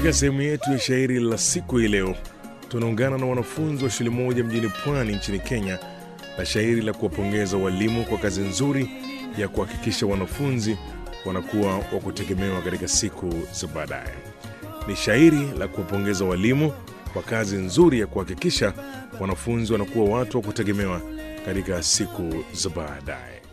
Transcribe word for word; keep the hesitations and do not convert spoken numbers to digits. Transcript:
Katika sehemu yetu ya shairi la siku hii leo, tunaungana na wanafunzi wa shule moja mjini Pwani nchini Kenya na shairi la kuwapongeza walimu kwa kazi nzuri ya kuhakikisha wanafunzi wanakuwa wa kutegemewa katika siku za baadaye. Ni shairi la kuwapongeza walimu kwa kazi nzuri ya kuhakikisha wanafunzi wanakuwa watu wa kutegemewa katika siku za baadaye.